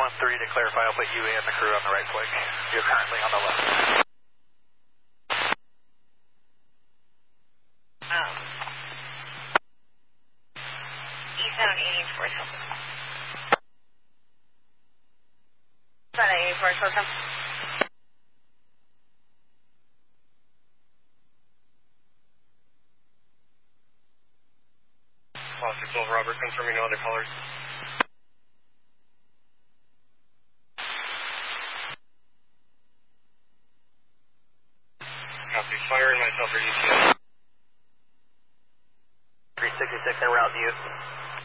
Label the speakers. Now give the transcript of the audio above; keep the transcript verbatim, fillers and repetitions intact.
Speaker 1: one three, to clarify, I'll put you and the crew on the right flight. You're currently on the left.
Speaker 2: Um, eastbound eighty-four Hilton. Eastbound eighty-four Hilton.
Speaker 3: Foster twelve Robert, confirming no other callers. Copy, fire and myself are U T S.
Speaker 1: three sixty-six en route to you.